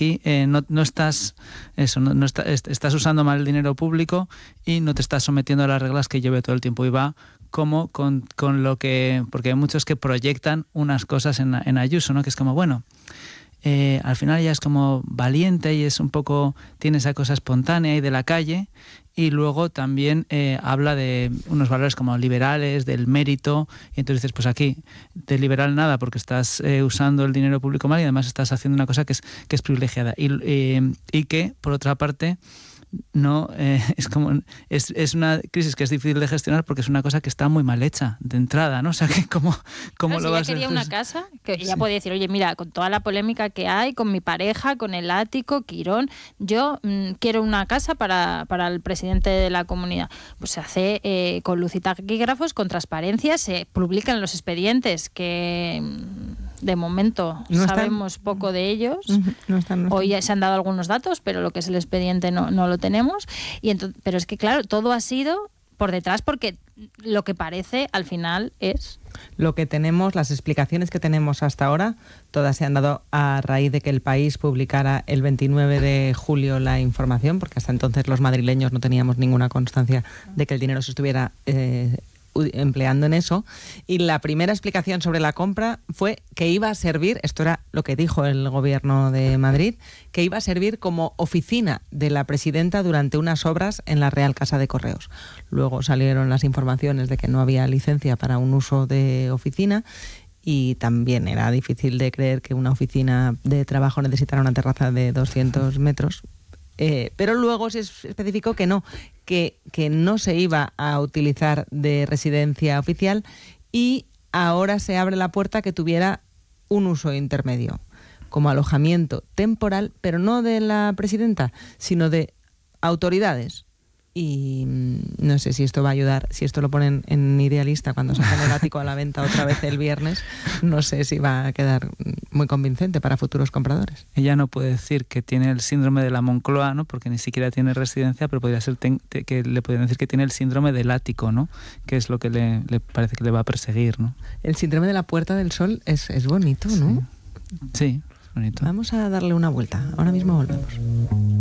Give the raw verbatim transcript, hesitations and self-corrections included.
aquí eh, no, no estás eso no, no está, est- estás usando mal el dinero público y no te estás sometiendo a las reglas que yo veo todo el tiempo, y va como con, con lo que, porque hay muchos que proyectan unas cosas en, en Ayuso, ¿no? Que es como, bueno, eh, al final ella es como valiente y es un poco, tiene esa cosa espontánea y de la calle, y luego también eh, habla de unos valores como liberales, del mérito, y entonces dices, pues aquí, de liberal nada, porque estás eh, usando el dinero público mal y además estás haciendo una cosa que es, que es privilegiada. Y, eh, y que, por otra parte, no eh, es como es, es una crisis que es difícil de gestionar porque es una cosa que está muy mal hecha de entrada, ¿no? O sea, que cómo, cómo Claro, lo si vas ella a quería hacer. una casa, que ella Sí. podía decir, oye, mira, con toda la polémica que hay, con mi pareja, con el ático, Quirón, yo mmm, quiero una casa para, para el presidente de la comunidad. Pues se hace eh, con luz y taquígrafos, con transparencia, se publican los expedientes que mmm, de momento no sabemos están... poco de ellos. Uh-huh. No están, no están. Hoy ya se han dado algunos datos, pero lo que es el expediente no, no lo tenemos. Y entonces, pero es que, claro, todo ha sido por detrás porque lo que parece al final es... Lo que tenemos, las explicaciones que tenemos hasta ahora, todas se han dado a raíz de que El País publicara el veintinueve de julio la información, porque hasta entonces los madrileños no teníamos ninguna constancia de que el dinero se estuviera eh, empleando en eso. Y la primera explicación sobre la compra fue que iba a servir, esto era lo que dijo el gobierno de Madrid, que iba a servir como oficina de la presidenta durante unas obras en la Real Casa de Correos. Luego salieron las informaciones de que no había licencia para un uso de oficina, y también era difícil de creer que una oficina de trabajo necesitara una terraza de doscientos metros. Eh, pero luego se especificó que no, que, que no se iba a utilizar de residencia oficial, y ahora se abre la puerta a que tuviera un uso intermedio, como alojamiento temporal, pero no de la presidenta, sino de autoridades. Y no sé si esto va a ayudar, si esto lo ponen en Idealista cuando sacan el ático a la venta otra vez el viernes, no sé si va a quedar muy convincente para futuros compradores. Ella no puede decir que tiene el síndrome de la Moncloa, ¿no? Porque ni siquiera tiene residencia, pero podría ser ten, te, que le podrían decir que tiene el síndrome del ático, ¿no? Que es lo que le, le parece que le va a perseguir, ¿no? El síndrome de la Puerta del Sol es, es bonito, ¿no? Sí, sí, es bonito. Vamos a darle una vuelta, ahora mismo volvemos.